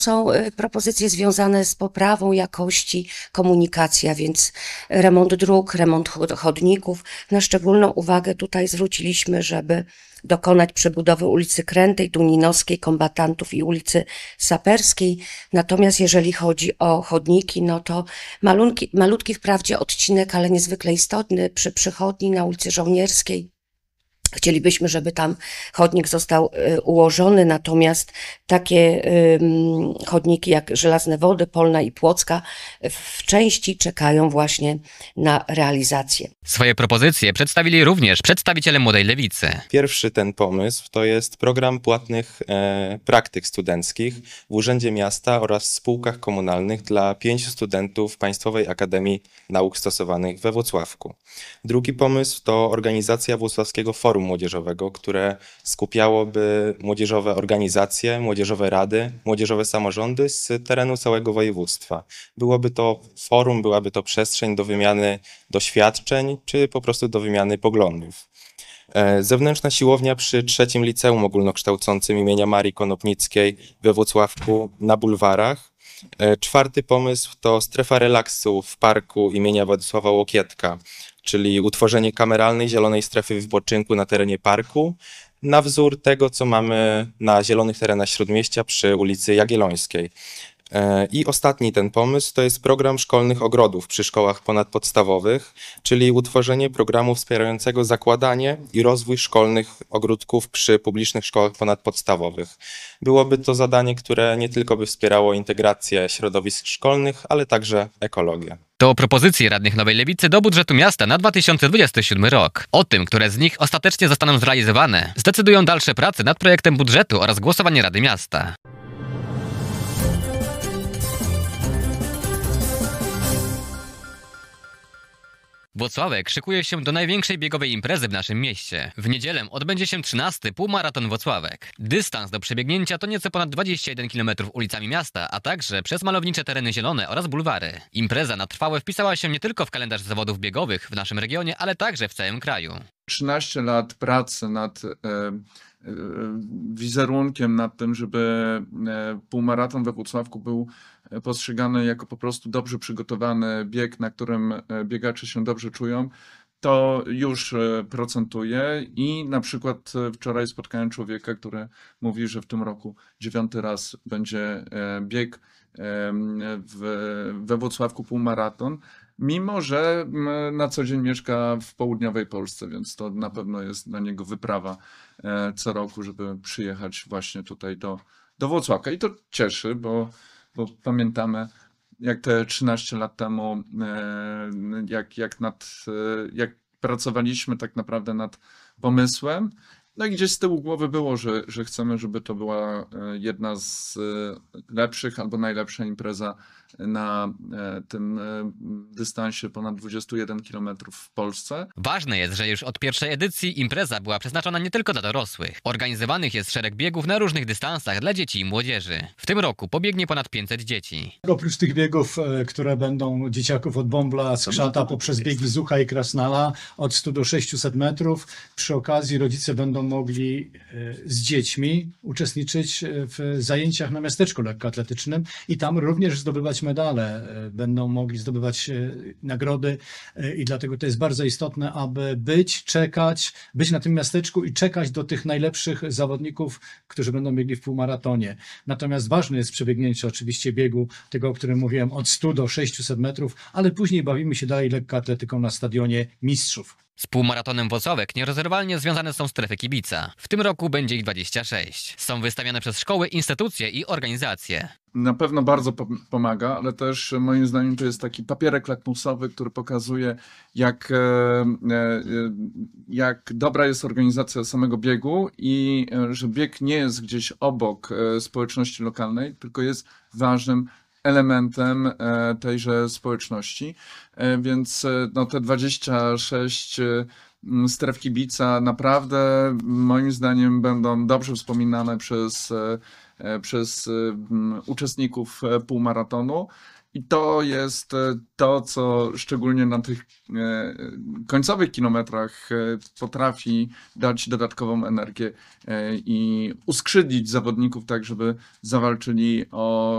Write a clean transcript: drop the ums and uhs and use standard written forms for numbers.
Są propozycje związane z poprawą jakości komunikacji, a więc remont dróg, remont chodników. Na szczególną uwagę tutaj zwróciliśmy, żeby dokonać przebudowy ulicy Krętej, Tuninowskiej, Kombatantów i ulicy Saperskiej. Natomiast jeżeli chodzi o chodniki, no to malutki wprawdzie odcinek, ale niezwykle istotny przy przychodni na ulicy Żołnierskiej. Chcielibyśmy, żeby tam chodnik został ułożony, natomiast takie chodniki jak Żelazne Wody, Polna i Płocka w części czekają właśnie na realizację. Swoje propozycje przedstawili również przedstawiciele Młodej Lewicy. Pierwszy ten pomysł to jest program płatnych praktyk studenckich w Urzędzie Miasta oraz spółkach komunalnych dla 5 studentów Państwowej Akademii Nauk Stosowanych we Włocławku. Drugi pomysł to organizacja Włocławskiego Forum Młodzieżowego, które skupiałoby młodzieżowe organizacje, młodzieżowe rady, młodzieżowe samorządy z terenu całego województwa. Byłoby to forum, byłaby to przestrzeń do wymiany doświadczeń, czy po prostu do wymiany poglądów. Zewnętrzna siłownia przy trzecim liceum ogólnokształcącym imienia Marii Konopnickiej we Włocławku na bulwarach. Czwarty pomysł to strefa relaksu w parku imienia Władysława Łokietka, czyli utworzenie kameralnej zielonej strefy w Boczynku na terenie parku, na wzór tego, co mamy na zielonych terenach Śródmieścia przy ulicy Jagiellońskiej. I ostatni ten pomysł to jest program szkolnych ogrodów przy szkołach ponadpodstawowych, czyli utworzenie programu wspierającego zakładanie i rozwój szkolnych ogródków przy publicznych szkołach ponadpodstawowych. Byłoby to zadanie, które nie tylko by wspierało integrację środowisk szkolnych, ale także ekologię. To propozycje radnych Nowej Lewicy do budżetu miasta na 2027 rok. O tym, które z nich ostatecznie zostaną zrealizowane, zdecydują dalsze prace nad projektem budżetu oraz głosowanie Rady Miasta. Włocławek szykuje się do największej biegowej imprezy w naszym mieście. W niedzielę odbędzie się 13. półmaraton Włocławek. Dystans do przebiegnięcia to nieco ponad 21 km ulicami miasta, a także przez malownicze tereny zielone oraz bulwary. Impreza na trwałe wpisała się nie tylko w kalendarz zawodów biegowych w naszym regionie, ale także w całym kraju. 13 lat pracy nad wizerunkiem, nad tym, żeby półmaraton we Włocławku był postrzegany jako po prostu dobrze przygotowany bieg, na którym biegacze się dobrze czują, to już procentuje i na przykład wczoraj spotkałem człowieka, który mówi, że w tym roku 9. raz będzie bieg we Włocławku półmaraton, mimo że na co dzień mieszka w południowej Polsce, więc to na pewno jest dla niego wyprawa co roku, żeby przyjechać właśnie tutaj do Włocławka. I to cieszy, bo pamiętamy, jak te 13 lat temu, jak pracowaliśmy tak naprawdę nad pomysłem. No i gdzieś z tyłu głowy było, że chcemy, żeby to była jedna z lepszych albo najlepsza impreza na tym dystansie ponad 21 km w Polsce. Ważne jest, że już od pierwszej edycji impreza była przeznaczona nie tylko dla dorosłych. Organizowanych jest szereg biegów na różnych dystansach dla dzieci i młodzieży. W tym roku pobiegnie ponad 500 dzieci. Oprócz tych biegów, które będą dzieciaków od Bąbla, Skrzata poprzez biegi Zucha i Krasnala od 100 do 600 metrów, przy okazji rodzice będą mogli z dziećmi uczestniczyć w zajęciach na miasteczku lekkoatletycznym i tam również zdobywać medale, będą mogli zdobywać nagrody i dlatego to jest bardzo istotne, aby być na tym miasteczku i czekać do tych najlepszych zawodników, którzy będą biegli w półmaratonie. Natomiast ważne jest przebiegnięcie oczywiście biegu, tego, o którym mówiłem, od 100 do 600 metrów, ale później bawimy się dalej lekkoatletyką na stadionie Mistrzów. Z półmaratonem Włocławek nierozerwalnie związane są strefy kibica. W tym roku będzie ich 26. Są wystawiane przez szkoły, instytucje i organizacje. Na pewno bardzo pomaga, ale też moim zdaniem to jest taki papierek lakmusowy, który pokazuje, jak dobra jest organizacja samego biegu i że bieg nie jest gdzieś obok społeczności lokalnej, tylko jest ważnym elementem tejże społeczności, więc no, te 26 stref kibica naprawdę moim zdaniem będą dobrze wspominane przez uczestników półmaratonu I to jest to, co szczególnie na tych końcowych kilometrach potrafi dać dodatkową energię i uskrzydlić zawodników tak, żeby zawalczyli o